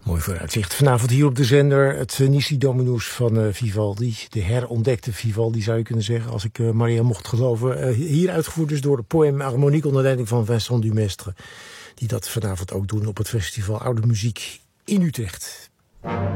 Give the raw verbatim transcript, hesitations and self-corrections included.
Mooi vooruitzicht. Vanavond hier op de zender het uh, Nisi Dominus van uh, Vivaldi. De herontdekte Vivaldi zou je kunnen zeggen, als ik uh, Maria mocht geloven. Uh, hier uitgevoerd dus door de Poème Harmonique onder leiding van Vincent Dumestre. Die dat vanavond ook doen op het festival Oude Muziek in Utrecht.